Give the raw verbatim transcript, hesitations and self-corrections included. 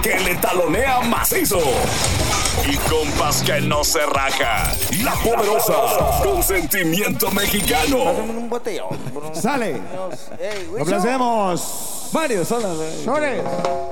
que le talonea macizo. Y compas que no se raja. La Poderosa, con sentimiento mexicano. Un botellón. Sale. Hey, Complacemos. Varios, hola. Flores.